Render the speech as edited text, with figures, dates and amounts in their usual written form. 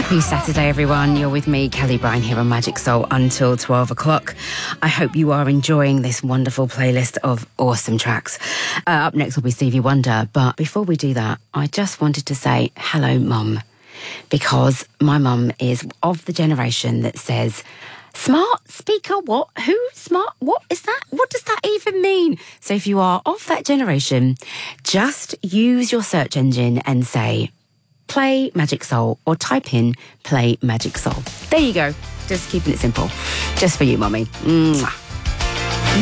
Happy Saturday, everyone. You're with me, Kelly Bryan, here on Magic Soul until 12 o'clock. I hope you are enjoying this wonderful playlist of awesome tracks. Up next will be Stevie Wonder. But before we do that, I just wanted to say hello, Mum, because my mum is of the generation that says, smart speaker, what? Who? Smart? What is that? What does that even mean? So if you are of that generation, just use your search engine and say, play Magic Soul, or type in play Magic Soul. There you go. Just keeping it simple. Just for you, Mummy. Mwah.